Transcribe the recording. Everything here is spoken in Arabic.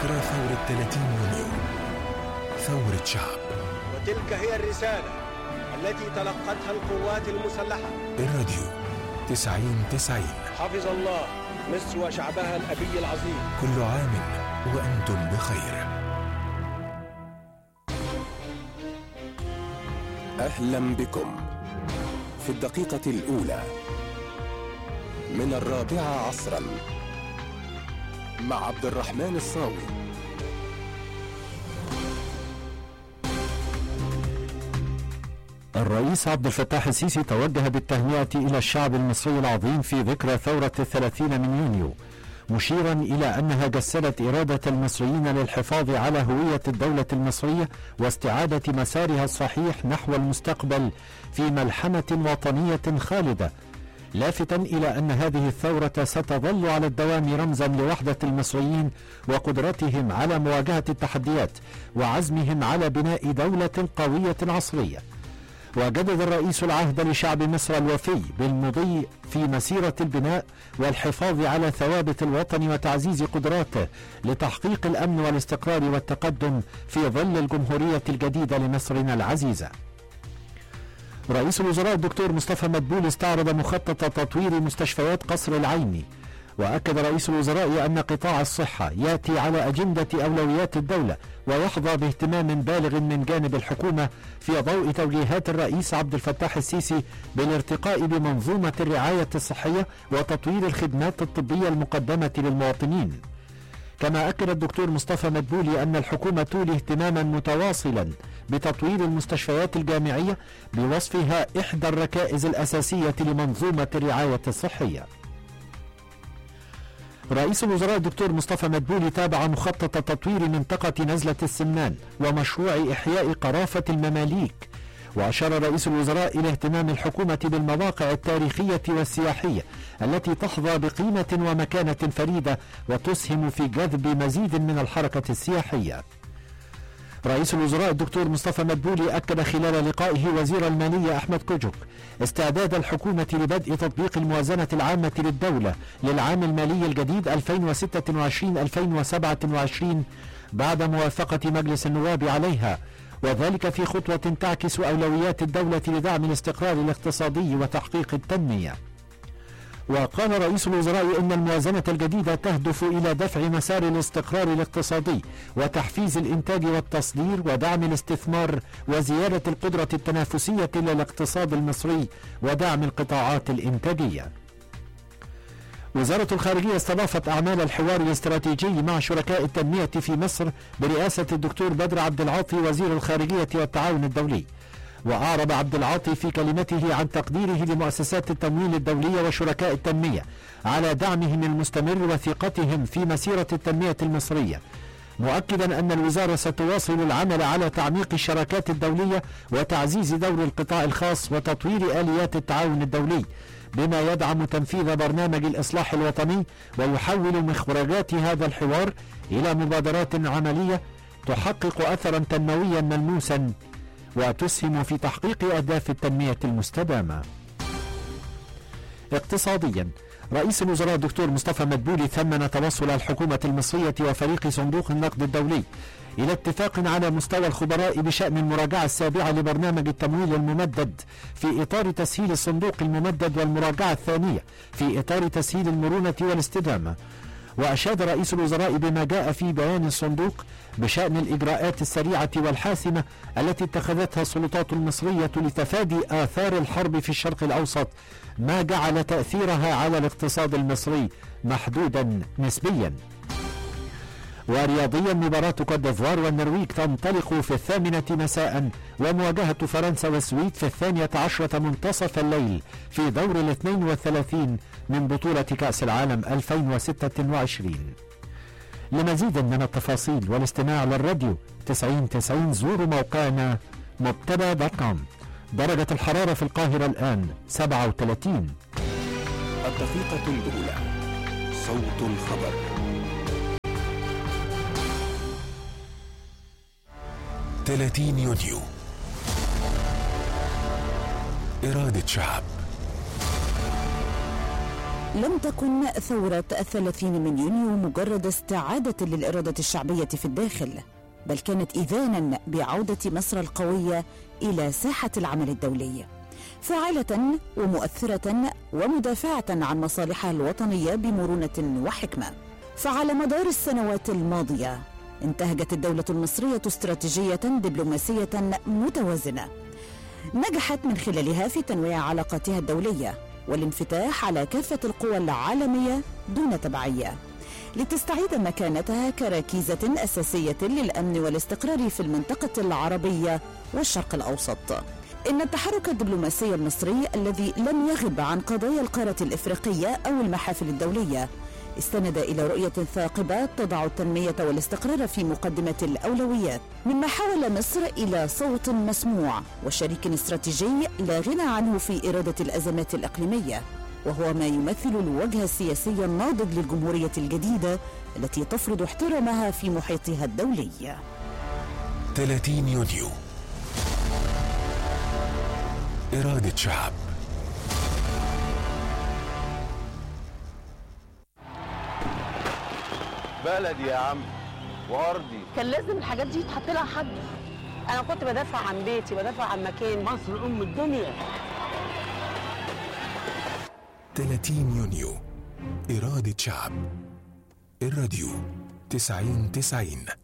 ذكرى ثورة 30 يونيو، ثورة شعب. وتلك هي الرسالة التي تلقتها القوات المسلحة. الراديو 90-90. حفظ الله مصر وشعبها الأبي العظيم. كل عام وأنتم بخير. أهلا بكم في الدقيقة الأولى من 4 عصرا مع عبد الرحمن الصاوي. الرئيس عبد الفتاح السيسي توجه بالتهنئة إلى الشعب المصري العظيم في ذكرى ثورة 30 من يونيو، مشيرا إلى أنها جسدت إرادة المصريين للحفاظ على هوية الدولة المصرية واستعادة مسارها الصحيح نحو المستقبل في ملحمة وطنية خالدة، لافتا إلى أن هذه الثورة ستظل على الدوام رمزا لوحدة المصريين وقدرتهم على مواجهة التحديات وعزمهم على بناء دولة قوية عصرية. وجدد الرئيس العهد لشعب مصر الوفي بالمضي في مسيرة البناء والحفاظ على ثوابت الوطن وتعزيز قدراته لتحقيق الأمن والاستقرار والتقدم في ظل الجمهورية الجديدة لمصرنا العزيزة. رئيس الوزراء الدكتور مصطفى مدبولي استعرض مخطط تطوير مستشفيات قصر العيني، وأكد رئيس الوزراء أن قطاع الصحة يأتي على أجندة أولويات الدولة ويحظى باهتمام بالغ من جانب الحكومة في ضوء توجيهات الرئيس عبد الفتاح السيسي بالارتقاء بمنظومة الرعاية الصحية وتطوير الخدمات الطبية المقدمة للمواطنين. كما أكد الدكتور مصطفى مدبولي أن الحكومة تولي اهتماما متواصلا بتطوير المستشفيات الجامعية بوصفها إحدى الركائز الأساسية لمنظومة الرعاية الصحية. رئيس الوزراء الدكتور مصطفى مدبولي تابع مخطط تطوير منطقة نزلة السمان ومشروع إحياء قرافة المماليك، وأشار رئيس الوزراء إلى اهتمام الحكومة بالمواقع التاريخية والسياحية التي تحظى بقيمة ومكانة فريدة وتسهم في جذب مزيد من الحركة السياحية. رئيس الوزراء الدكتور مصطفى مدبولي أكد خلال لقائه وزير المالية أحمد كوجك استعداد الحكومة لبدء تطبيق الموازنة العامة للدولة للعام المالي الجديد 2026-2027 بعد موافقة مجلس النواب عليها، وذلك في خطوة تعكس أولويات الدولة لدعم الاستقرار الاقتصادي وتحقيق التنمية. وقال رئيس الوزراء إن الموازنة الجديدة تهدف إلى دفع مسار الاستقرار الاقتصادي وتحفيز الإنتاج والتصدير ودعم الاستثمار وزيادة القدرة التنافسية للاقتصاد المصري ودعم القطاعات الإنتاجية. وزارة الخارجية استضافت أعمال الحوار الاستراتيجي مع شركاء التنمية في مصر برئاسة الدكتور بدر عبد العاطي وزير الخارجية والتعاون الدولي. وأعرب عبد العاطي في كلمته عن تقديره لمؤسسات التمويل الدولية وشركاء التنمية على دعمهم المستمر وثقتهم في مسيرة التنمية المصرية، مؤكدا أن الوزارة ستواصل العمل على تعميق الشراكات الدولية وتعزيز دور القطاع الخاص وتطوير آليات التعاون الدولي بما يدعم تنفيذ برنامج الإصلاح الوطني ويحول مخرجات هذا الحوار إلى مبادرات عملية تحقق أثرا تنمويا ملموسا وتسهم في تحقيق أهداف التنمية المستدامة. اقتصاديا، رئيس الوزراء الدكتور مصطفى مدبولي ثمن توصل الحكومة المصرية وفريق صندوق النقد الدولي إلى اتفاق على مستوى الخبراء بشأن المراجعة السابعة لبرنامج التمويل الممدد في إطار تسهيل الصندوق الممدد والمراجعة الثانية في إطار تسهيل المرونة والاستدامة. وأشاد رئيس الوزراء بما جاء في بيان الصندوق بشأن الإجراءات السريعة والحاسمة التي اتخذتها السلطات المصرية لتفادي آثار الحرب في الشرق الأوسط، ما جعل تأثيرها على الاقتصاد المصري محدودا نسبيا. ورياضيا، مباراة كوت ديفوار والنرويج تنطلق في 8 مساء ومواجهة فرنسا والسويد في 12 منتصف الليل في دور 32 من بطولة كأس العالم 2026. لمزيد من التفاصيل والاستماع للراديو 90-90 زوروا موقعنا مبتدا.com. درجة الحرارة في القاهرة الآن 37. الدقيقة الأولى، صوت الخبر. 30 يونيو، إرادة شعب. لم تكن ثورة 30 من يونيو مجرد استعادة للإرادة الشعبية في الداخل، بل كانت إذانا بعودة مصر القوية إلى ساحة العمل الدولي، فاعلة ومؤثرة ومدافعة عن مصالحها الوطنية بمرونة وحكمة. فعلى مدار السنوات الماضية انتهجت الدولة المصرية استراتيجية دبلوماسية متوازنة، نجحت من خلالها في تنويع علاقاتها الدولية والانفتاح على كافة القوى العالمية دون تبعية، لتستعيد مكانتها كركيزة أساسية للأمن والاستقرار في المنطقة العربية والشرق الأوسط. إن التحرك الدبلوماسي المصري الذي لم يغب عن قضايا القارة الإفريقية أو المحافل الدولية استند إلى رؤية ثاقبة تضع التنمية والاستقرار في مقدمة الأولويات، مما حول مصر إلى صوت مسموع وشريك استراتيجي لا غنى عنه في إرادة الأزمات الإقليمية، وهو ما يمثل الوجه السياسي الناضج للجمهورية الجديدة التي تفرض احترامها في محيطها الدولي. 30 يونيو، إرادة شعب. بلدي يا عم وارضي، كان لازم الحاجات دي يتحط لها حد. انا كنت بدافع عن بيتي، بدافع عن مكان مصر ام الدنيا. 30 يونيو، إرادة شعب. الراديو 90-90.